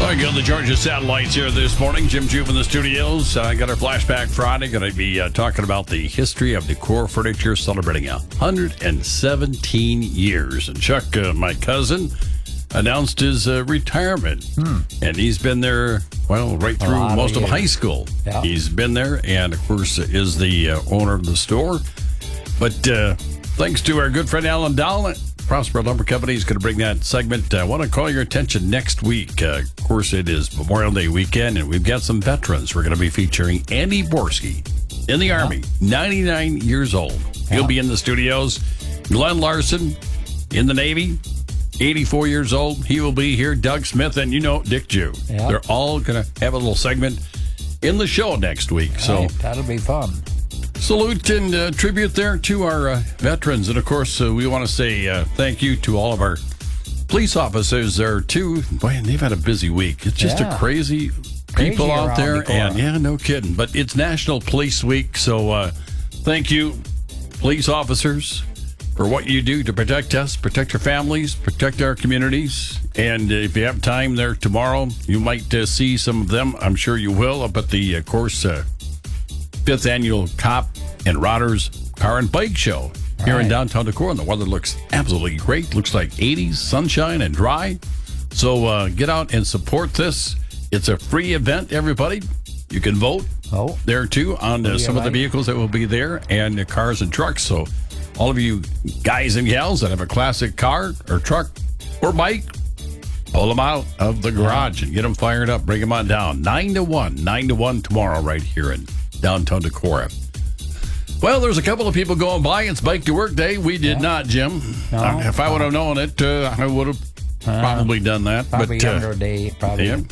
We go to the Georgia Satellites here this morning. Jim Juve in the studios. Got our Flashback Friday. Going to be talking about the history of Decor Furniture, celebrating 117 years. And Chuck, my cousin, announced his retirement. And he's been there, well, right through most of high school. Yep. He's been there and, of course, is the owner of the store. But thanks to our good friend Alan Dahl, Prosper Lumber Company is going to bring that segment. I want to call your attention next week. Of course, it is Memorial Day weekend, and we've got some veterans. We're going to be featuring Andy Borski in the Army, 99 years old. He'll be in the studios. Glenn Larson in the Navy, 84 years old. He will be here. Doug Smith and, Dick Jew. They're all going to have a little segment in the show next week. So that'll be fun. Salute and tribute there to our veterans. And, of course, we want to say thank you to all of our police officers there, too. Boy, they've had a busy week. It's just a crazy people out there. And, no kidding. But it's National Police Week, so thank you, police officers, for what you do to protect us, protect our families, protect our communities. And if you have time there tomorrow, you might see some of them. I'm sure you will up at the, of course, 5th Annual Cop and Rodders Car and Bike Show here in downtown Decorah. And the weather looks absolutely great. Looks like 80s, sunshine, and dry. So get out and support this. It's a free event, everybody. You can vote there, too, on some of the vehicles that will be there and the cars and trucks. So all of you guys and gals that have a classic car or truck or bike, pull them out of the garage and get them fired up. Bring them on down. 9 to 1 tomorrow right here in downtown Decorah. Well, there's a couple of people going by. It's Bike to Work Day. We did not, Jim. No, if I would have known it, I would have probably done that. Probably younger day, probably. Yeah.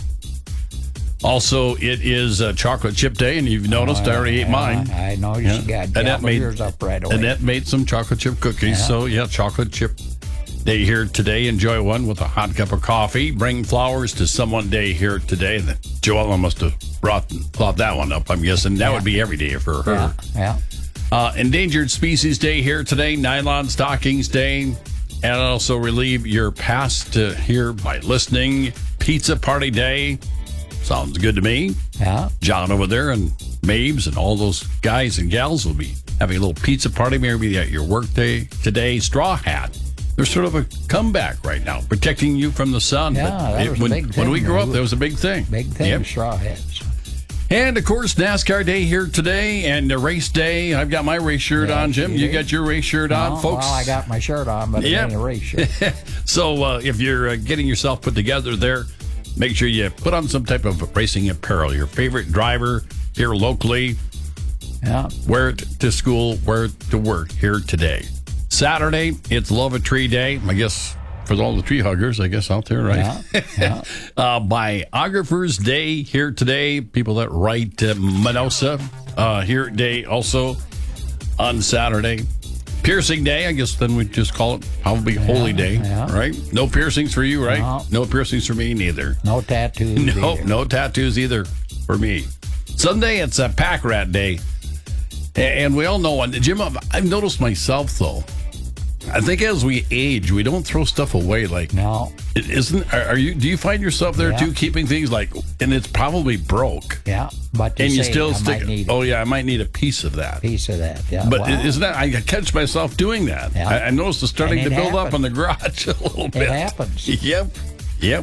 Also, it is Chocolate Chip Day, and you've noticed I already ate mine. I know you got yours up right away. Annette made some chocolate chip cookies, so Chocolate Chip Day here today. Enjoy one with a hot cup of coffee. Bring flowers to someone day here today. Joella must have thought that one up, I'm guessing. That would be every day for her. Endangered Species Day here today. Nylon Stockings Day. And also relieve your past here by listening. Pizza Party Day. Sounds good to me. Yeah. John over there and Mabes and all those guys and gals will be having a little pizza party maybe at your work day today. Straw Hat. There's sort of a comeback right now, protecting you from the sun. Yeah, that was a big thing. When we grew up, that was a big thing. Big thing, straw hats. And, of course, NASCAR Day here today and race day. I've got my race shirt on, Jim. You got your race shirt on, folks? Well, I got my shirt on, but it ain't a race shirt. So if you're getting yourself put together there, make sure you put on some type of racing apparel. Your favorite driver here locally. Yeah. Wear it to school, wear it to work here today. Saturday, it's Love a Tree Day. I guess for all the tree huggers, I guess, out there, right? Yeah. Biographers Day here today. People that write Minosa here today also on Saturday. Piercing Day, I guess then we just call it probably Holy Day, right? No piercings for you, right? No piercings for me, neither. No tattoos either. No tattoos either for me. Sunday, it's a Pack Rat Day. And we all know one. Jim, I've noticed myself, though, I think as we age, we don't throw stuff away. Like, no, do you find yourself there too, keeping things like, and it's probably broke. Yeah, but you still stick. I might need a piece of that. Yeah, but isn't that? I catch myself doing that. Yeah. I noticed it's starting to build up in the garage a little bit. It happens. Yep.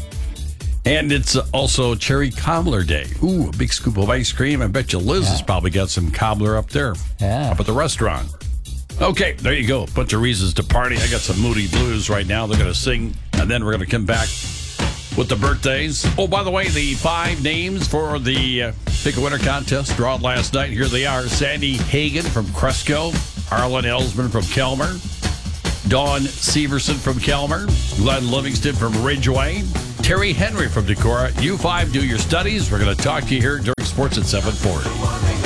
And it's also Cherry Cobbler Day. Ooh, a big scoop of ice cream. I bet you Liz has probably got some cobbler up there. Yeah. Up at the restaurant. Okay, there you go. Bunch of reasons to party. I got some Moody Blues right now. They're going to sing, and then we're going to come back with the birthdays. Oh, by the way, the 5 names for the Pick a Winner contest drawn last night. Here they are. Sandy Hagen from Cresco. Harlan Ellsman from Kelmer. Dawn Severson from Kelmer. Glenn Livingston from Ridgeway. Terry Henry from Decorah. You 5 do your studies. We're going to talk to you here during Sports at 740.